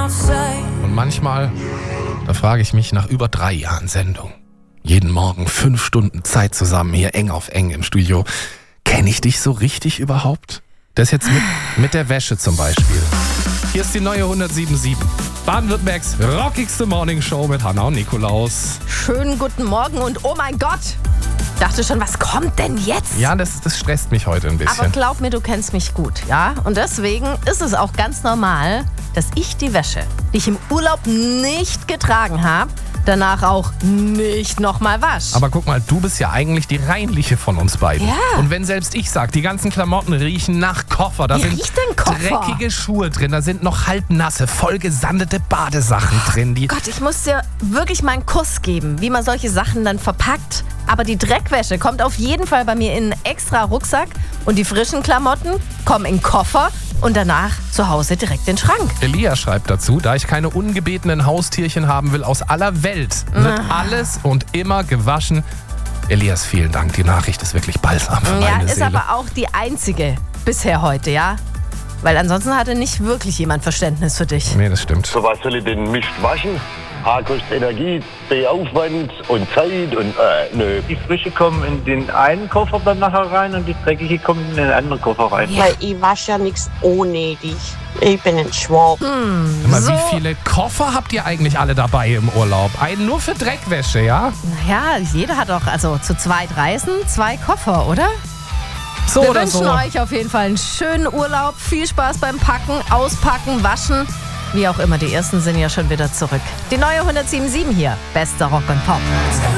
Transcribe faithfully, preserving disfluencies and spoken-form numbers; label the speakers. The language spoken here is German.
Speaker 1: Und manchmal, da frage ich mich nach über drei Jahren Sendung, jeden Morgen fünf Stunden Zeit zusammen, hier eng auf eng im Studio, kenne ich dich so richtig überhaupt? Das jetzt mit, mit der Wäsche zum Beispiel. Hier ist die neue hundertsieben Komma sieben. Baden-Württembergs rockigste Morningshow mit Hanna und Nikolaus.
Speaker 2: Schönen guten Morgen und oh mein Gott, dachte schon, was kommt denn jetzt?
Speaker 1: Ja, das, das stresst mich heute ein bisschen.
Speaker 2: Aber glaub mir, du kennst mich gut, ja? Und deswegen ist es auch ganz normal, dass ich die Wäsche, die ich im Urlaub nicht getragen habe, danach auch nicht nochmal wasch.
Speaker 1: Aber guck mal, du bist ja eigentlich die reinliche von uns beiden.
Speaker 2: Ja.
Speaker 1: Und wenn selbst ich sag, die ganzen Klamotten riechen nach Koffer, da
Speaker 2: Wie
Speaker 1: sind
Speaker 2: riecht denn Koffer?
Speaker 1: dreckige Schuhe drin, da sind noch halbnasse, vollgesandete Badesachen drin. Die
Speaker 2: Gott, ich muss dir wirklich mal einen Kuss geben, wie man solche Sachen dann verpackt. Aber die Dreckwäsche kommt auf jeden Fall bei mir in einen extra Rucksack und die frischen Klamotten kommen in den Koffer und danach zu Hause direkt in den Schrank.
Speaker 1: Elia schreibt dazu, da ich keine ungebetenen Haustierchen haben will aus aller Welt, wird
Speaker 2: Ah.
Speaker 1: alles und immer gewaschen. Elias, vielen Dank, die Nachricht ist wirklich balsam für
Speaker 2: Ja,
Speaker 1: meine
Speaker 2: ist
Speaker 1: Seele.
Speaker 2: aber auch die einzige bisher heute, ja? Weil ansonsten hatte nicht wirklich jemand Verständnis für dich.
Speaker 1: Nee, das stimmt.
Speaker 3: So was soll ich denn Mist waschen? A kostet Energie, B Aufwand und Zeit und äh, nö.
Speaker 4: Die frische kommen in den einen Koffer dann nachher rein und die dreckige kommen in den anderen Koffer rein.
Speaker 5: Weil ich wasche ja nichts unnötig. Ich bin ein Schwab.
Speaker 1: Sag mal,
Speaker 2: so.
Speaker 1: wie viele Koffer habt ihr eigentlich alle dabei im Urlaub? Einen nur für Dreckwäsche, ja?
Speaker 2: Naja, jeder hat doch, also zu zweit reisen, zwei Koffer, oder?
Speaker 1: So
Speaker 2: Wir
Speaker 1: oder
Speaker 2: wünschen
Speaker 1: so.
Speaker 2: euch auf jeden Fall einen schönen Urlaub. Viel Spaß beim Packen, Auspacken, Waschen. Wie auch immer, die ersten sind ja schon wieder zurück. Die neue hundertsieben Komma sieben hier. Bester Rock und Pop.